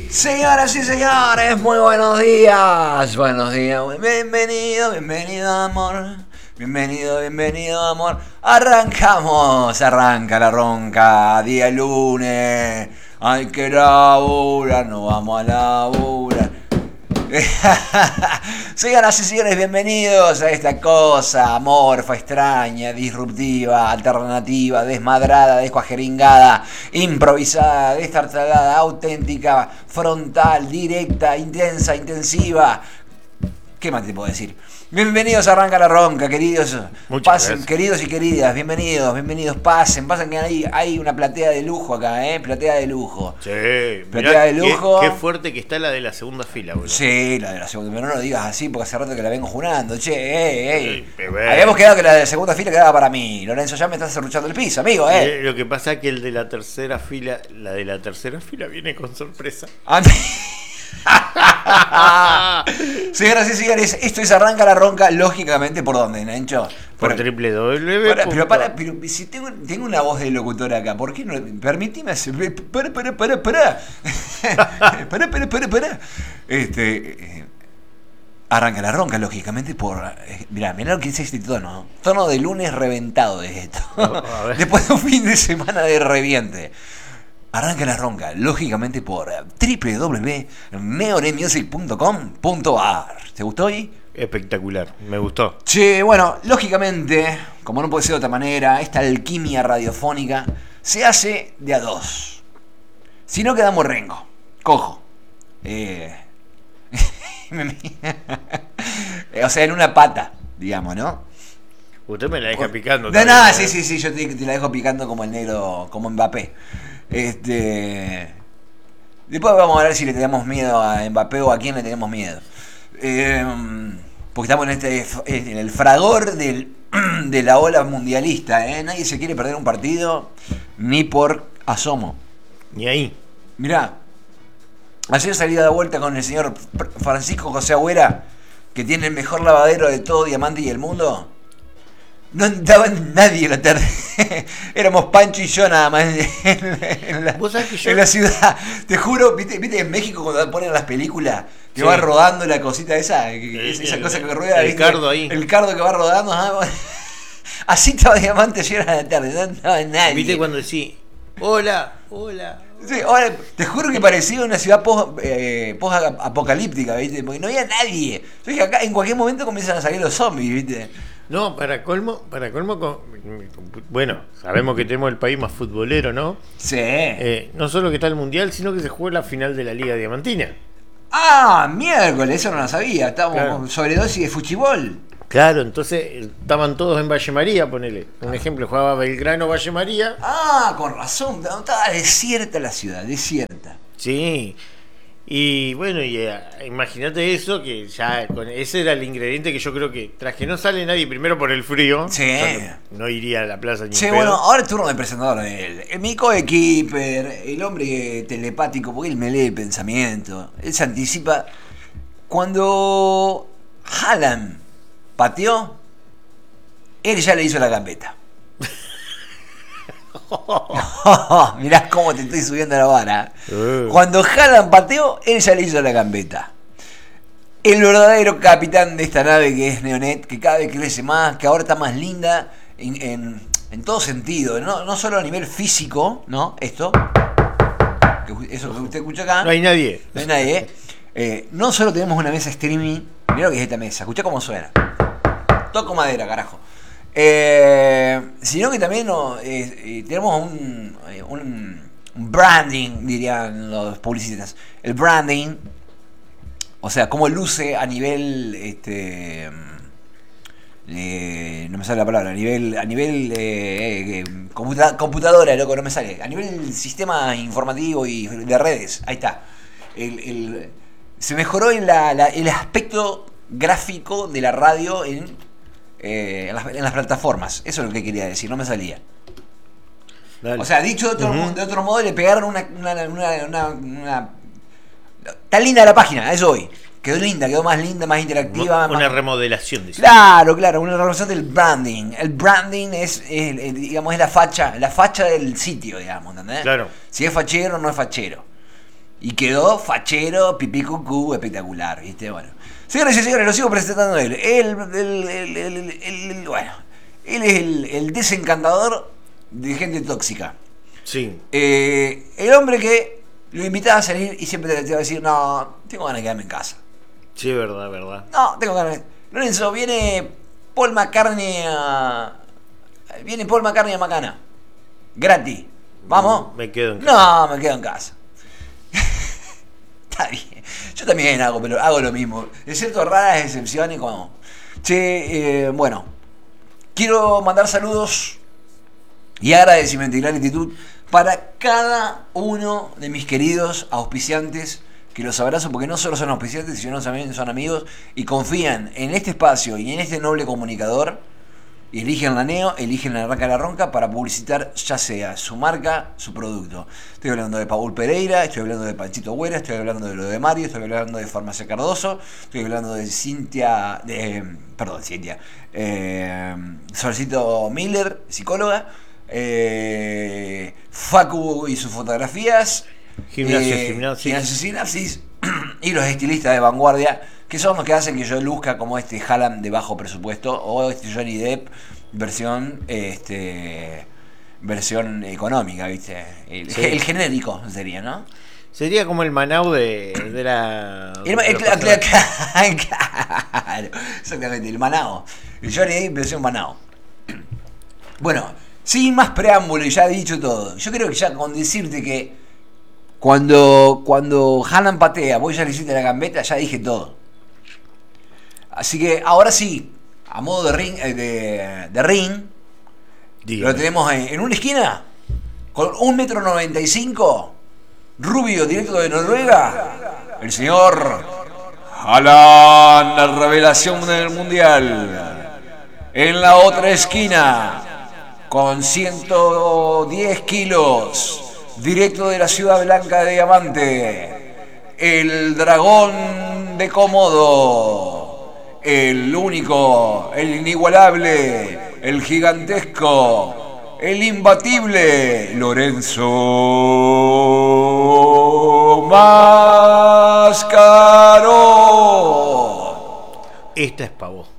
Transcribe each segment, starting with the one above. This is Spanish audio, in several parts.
Señoras y señores, muy buenos días. Buenos días, bienvenido, bienvenido amor. Bienvenido amor. Arranca la ronca. Día lunes. Hay que laburar, no vamos a laburar. Señoras y señores, bienvenidos a esta cosa amorfa, extraña, disruptiva, alternativa, desmadrada, descuajeringada, improvisada, destartalada, auténtica, frontal, directa, intensa, intensiva. ¿Qué más te puedo decir? Bienvenidos a Arranca la Ronca, queridos. Muchas pasen, gracias. queridos y queridas, bienvenidos, pasen que hay una platea de lujo acá, platea de lujo. Sí, Platea mirá de lujo. Qué fuerte que está la de la segunda fila, boludo. Sí, la de la segunda, pero no lo digas así porque hace rato que la vengo jurando. Che, Sí, bebé. habíamos quedado que la de la segunda fila quedaba para mí. Lorenzo, ya me estás cerruchando el piso, amigo, Lo que pasa es que el de la tercera fila, la de la tercera fila viene con sorpresa. Señoras y señores, esto es Arranca la Ronca, lógicamente, ¿por dónde, Nancho? Por www. Pero si tengo una voz de locutor acá, ¿por qué no? Permitime hacer. Para. Arranca la Ronca, lógicamente, por. Mirá lo que es este tono. Tono de lunes reventado es esto. A ver. Después de un fin de semana de reviente. Arranca la Ronca, lógicamente, por www.neoremusic.com.ar. ¿Te gustó ahí? Espectacular, me gustó. Che, bueno, lógicamente, como no puede ser de otra manera, esta alquimia radiofónica se hace de a dos. Si no, quedamos rengo, cojo. O sea, en una pata, digamos, ¿no? Usted me la deja picando. De nada, sí, yo te la dejo picando como el negro, como Mbappé. Después vamos a ver si le tenemos miedo a Mbappé o a quién le tenemos miedo. Porque estamos en el fragor de la ola mundialista, Nadie se quiere perder un partido ni por asomo. Ni ahí. Mirá, ayer salí a la vuelta con el señor Francisco José Agüera, que tiene el mejor lavadero de todo Diamante y el mundo. No andaba nadie en la tarde. Éramos Pancho y yo nada más ¿Vos sabés que yo... en la ciudad. Te juro, ¿viste en México cuando ponen las películas que Sí. va rodando la cosita esa? Esa cosa que rueda. El ¿viste? cardo ahí. El cardo que va rodando. Así estaba Diamante ayer a la tarde. No andaba nadie. ¿Viste cuando decís, hola? Sí, ahora, te juro que parecía una ciudad post-apocalíptica, ¿viste? Porque no había nadie. Yo dije, acá en cualquier momento comienzan a salir los zombies, ¿viste? No, para colmo, bueno, sabemos que tenemos el país más futbolero, ¿no? Sí. No solo que está el Mundial, sino que se juega la final de la Liga Diamantina. Ah, miércoles, eso no lo sabía. Estábamos Claro. con sobredosis de fuchibol. Claro, entonces estaban todos en Valle María, ponele. Un ejemplo, jugaba Belgrano Valle María. Ah, con razón. Estaba desierta la ciudad, desierta. Sí. Y bueno, imagínate eso, que ya ese era el ingrediente que yo creo que tras que no sale nadie, primero por el frío, Sí. no iría a la plaza ni Che, en pedo. bueno, ahora el turno de presentador de él. Mi coequiper, el hombre telepático, porque él me lee el pensamiento. Él se anticipa. Cuando Haaland pateó, él ya le hizo la gambeta. Mirá cómo te estoy subiendo a la vara. Cuando Haaland pateó, él ya le hizo la gambeta. El verdadero capitán de esta nave que es Neonet, que cada vez crece más, que ahora está más linda en todo sentido, no solo a nivel físico, ¿no? Eso que usted escucha acá. No hay nadie. No hay nadie, no solo tenemos una mesa streaming, mirá lo que es esta mesa, escuchá cómo suena. Toco madera, carajo. Sino que también tenemos un branding, dirían los publicistas. El branding, o sea, cómo luce a nivel, no me sale la palabra, a nivel computadora, loco, no me sale. A nivel sistema informativo y de redes, ahí está. Se mejoró en el aspecto gráfico de la radio en las plataformas. Eso es lo que quería decir, no me salía. Dale. O sea, dicho de otro modo, le pegaron una. Está linda la página, a eso voy. Quedó linda, quedó más linda, más interactiva. Una más... remodelación, dice. Claro, una remodelación del branding. El branding es digamos, es la facha del sitio, digamos, ¿entendés? Claro. Si es fachero o no es fachero. Y quedó fachero, pipí cucú, espectacular, ¿viste? Bueno. Señores y señores, lo sigo presentando a él. Bueno, él es el desencantador de gente tóxica. Sí. El hombre que lo invitaba a salir y siempre te iba a decir, no, tengo ganas de quedarme en casa. Sí, verdad, verdad. No, tengo ganas. Lorenzo, viene Paul McCartney a Macana. Gratis. ¿Vamos? Me quedo en casa. No, me quedo en casa. Está bien. Yo también hago lo mismo. Excepto raras excepciones como... Che, bueno. Quiero mandar saludos y agradecimiento y gratitud para cada uno de mis queridos auspiciantes, que los abrazo porque no solo son auspiciantes, sino también son amigos y confían en este espacio y en este noble comunicador. Y eligen la Neo, eligen la Arranca la Ronca para publicitar ya sea su marca, su producto. Estoy hablando de Paul Pereira, estoy hablando de Panchito Güera, estoy hablando de lo de Mario, estoy hablando de Farmacia Cardoso, estoy hablando de Solcito Miller, psicóloga, Facu y sus fotografías, Gimnasio Sinapsis y los estilistas de vanguardia, que son los que hacen que yo luzca como este Haaland de bajo presupuesto o este Johnny Depp versión económica, ¿viste? El genérico sería, ¿no? Sería como el Manau de la... Claro, exactamente, el Manao. El Johnny Depp versión Manao. Bueno, sin más preámbulo y ya dicho todo, yo creo que ya con decirte que cuando Haaland patea, vos ya le hiciste la gambeta, ya dije todo. Así que ahora sí, a modo de ring, Dígame. lo tenemos en una esquina, con 1,95 m, rubio, directo de Noruega, el señor Haaland, la revelación del mundial. En la otra esquina, con 110 kilos, directo de la ciudad blanca de Diamante, el dragón de Komodo. El único, el inigualable, el gigantesco, el imbatible, Lorenzo Mascaro. Esta es pa' vos.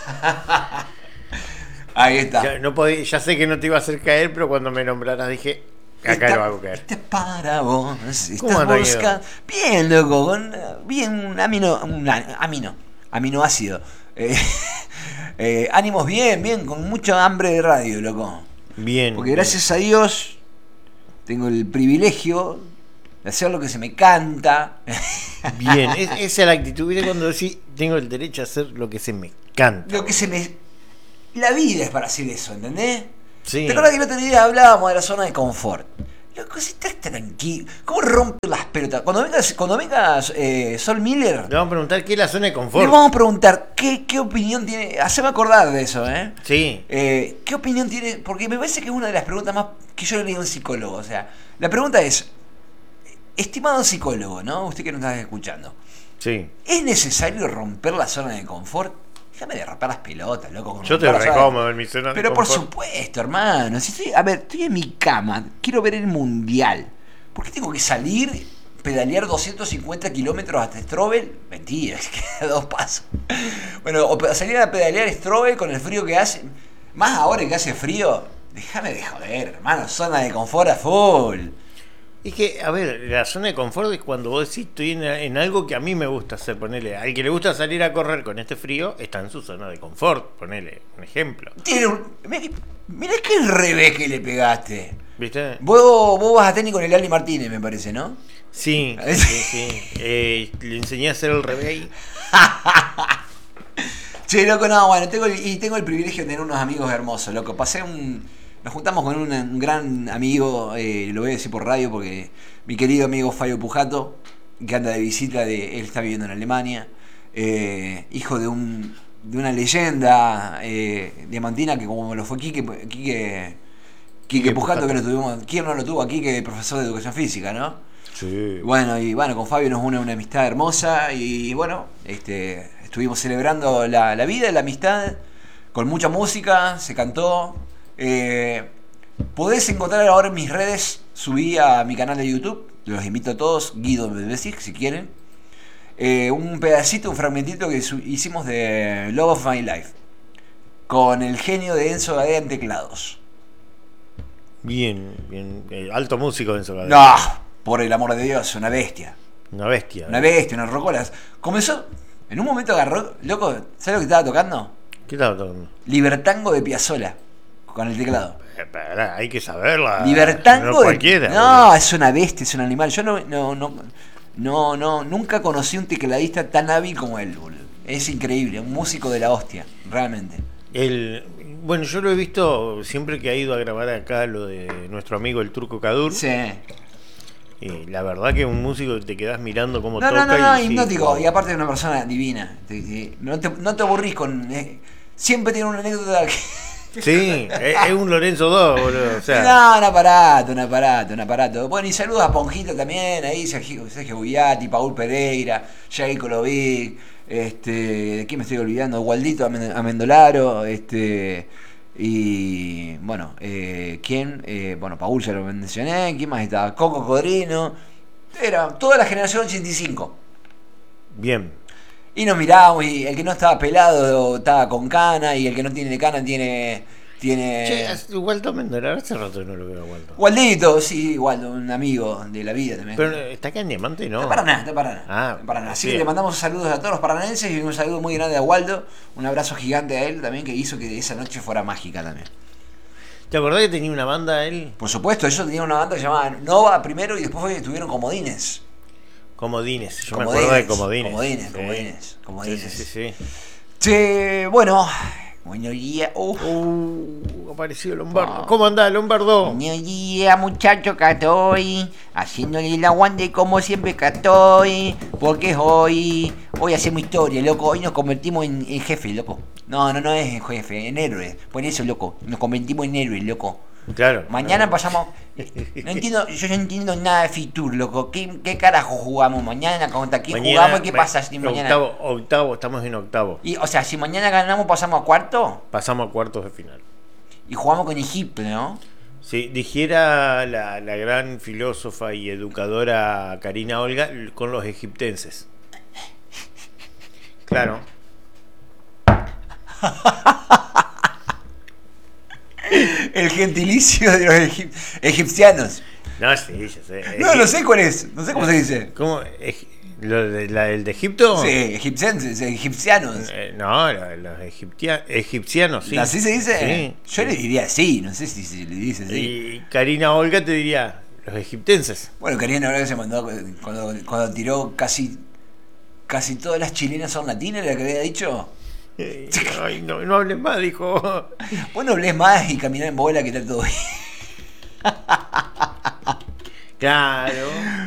Ahí está. Ya sé que no te iba a hacer caer, pero cuando me nombraras dije, acá lo hago caer. Esta es para vos. ¿Cómo anda, bien, loco, con bien un aminoácido. Ánimos bien, con mucha hambre de radio, loco. Bien. Porque gracias a Dios tengo el privilegio de hacer lo que se me canta. Bien, esa es la actitud. ¿Viste cuando decís, tengo el derecho a hacer lo que se me canta? La vida es para hacer eso, ¿entendés? Sí. ¿Te acuerdas que el otro día hablábamos de la zona de confort? Loco, si estás tranquilo, ¿cómo romper las pelotas? Cuando vengas Sol Miller, le vamos a preguntar qué es la zona de confort. Le vamos a preguntar qué opinión tiene. Haceme acordar de eso, ¿eh? Sí. ¿Qué opinión tiene? Porque me parece que es una de las preguntas más que yo le leí a un psicólogo. O sea, la pregunta es: estimado psicólogo, ¿no? Usted que nos está escuchando. Sí. ¿Es necesario romper la zona de confort? Déjame de rapar las pelotas, loco. Yo te recómodo en mi zona de Pero confort. por supuesto, hermano. Si estoy en mi cama, quiero ver el mundial. ¿Por qué tengo que salir, pedalear 250 kilómetros hasta Strobel? Mentira, es que a 2 pasos. Bueno, o salir a pedalear Strobel con el frío que hace. Más ahora que hace frío. Déjame de joder, hermano. Zona de confort a full. Es que, a ver, la zona de confort es cuando vos decís estoy en algo que a mí me gusta hacer, ponele. Al que le gusta salir a correr con este frío, está en su zona de confort, ponele un ejemplo. Mirá qué revés que le pegaste. ¿Viste? Vos vas a tenis con el Ali Martínez, me parece, ¿no? Sí. Le enseñé a hacer el revés. Che, loco, no, bueno, tengo el privilegio de tener unos amigos hermosos, loco. Nos juntamos con un gran amigo, lo voy a decir por radio porque mi querido amigo Fabio Pujato, que anda de visita, él está viviendo en Alemania, hijo de una leyenda diamantina que como lo fue Quique Pujato, que lo tuvimos. ¿Quién no lo tuvo aquí? Que profesor de educación física, ¿no? Sí. Bueno, con Fabio nos une una amistad hermosa y bueno, estuvimos celebrando la vida, la amistad, con mucha música, se cantó. Podés encontrar ahora en mis redes, subí a mi canal de YouTube, los invito a todos, Guido Medvesic, si quieren. Un pedacito, un fragmentito que hicimos de Love of My Life, con el genio de Enzo Gadea en teclados. Bien, alto músico Enzo Gadea. No, por el amor de Dios, una bestia. Una bestia. Una bestia, una rocola. Comenzó, en un momento agarró, loco, ¿sabes lo que estaba tocando? ¿Qué estaba tocando? Libertango de Piazzolla, con el teclado. Espera, hay que saberla. Libertango no cualquiera. No, es una bestia, es un animal. Yo nunca conocí un tecladista tan hábil como él, boludo. Es increíble, un músico de la hostia, realmente. Bueno, yo lo he visto siempre que ha ido a grabar acá lo de nuestro amigo el Turco Kadur. Sí. Y la verdad que un músico te quedás mirando cómo No, toca. no, y hipnótico. sí, Y aparte de una persona divina. No te aburrís con... siempre tiene una anécdota que... Sí, es un Lorenzo 2, boludo. O sea, No, un aparato. Bueno, y saludos a Ponjito también, ahí Sergio Guiati, Paul Pereira, Jay Colovic, ¿de quién me estoy olvidando? Waldito Amendolaro, y bueno, ¿quién? Bueno, Paul ya lo mencioné, ¿quién más estaba? Coco Codrino, era toda la generación 85. bien. Y nos mirábamos y el que no estaba pelado estaba con cana y el que no tiene cana tiene... Che, Waldo Mendolar, hace rato no lo veo a Waldo. Waldito, sí, Waldo, un amigo de la vida también. Pero está acá en Diamante, ¿no? Está para nada. Ah, Así sí. que le mandamos saludos a todos los paranenses y un saludo muy grande a Waldo. Un abrazo gigante a él también, que hizo que esa noche fuera mágica también. ¿Te acordás que tenía una banda él? Por supuesto, ellos tenían una banda que se llamaba Nova primero y después estuvieron Comodines. Comodines, yo me acuerdo de Comodines. Comodines. Sí. Che, bueno, buen día. Apareció Lombardo. ¿Cómo andás, Lombardo? Buen día, muchachos, que estoy haciéndole el aguante como siempre que estoy. Porque hoy hacemos historia, loco. Hoy nos convertimos en jefe, loco. No es en jefe, en héroe. Por eso, loco, nos convertimos en héroe, loco. Claro. Mañana pasamos. Yo no entiendo nada de Fitur, loco. ¿Qué carajo jugamos mañana? ¿Contra quién jugamos? ¿Qué pasa si mañana? Octavo, estamos en octavo. Y, o sea, si mañana ganamos, pasamos a cuarto. Pasamos a cuartos de final. Y jugamos con Egipto, ¿no? Sí, dijera la gran filósofa y educadora Karina Olga, con los egiptenses. Claro. El gentilicio de los egipcianos. No, sí, ya sé. No sé cuál es. No sé cómo se dice. ¿Cómo? ¿El de Egipto? Sí, egipcianos. No, los egipcianos, sí. ¿Así se dice? Sí. Yo le diría así, no sé si se le dice así. Y Karina Olga te diría, los egiptenses. Bueno, Karina Olga se mandó cuando tiró casi todas las chilenas son latinas, la que había dicho. Ay, no hables más, dijo. Vos no hablés más y caminá en bola que está todo bien. Claro.